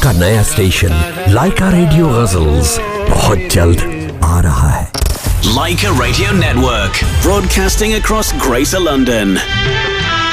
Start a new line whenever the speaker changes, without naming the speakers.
का नया स्टेशन लाइका रेडियो गजल्स बहुत जल्द आ रहा है।
Laika Radio Network, broadcasting across Greater London.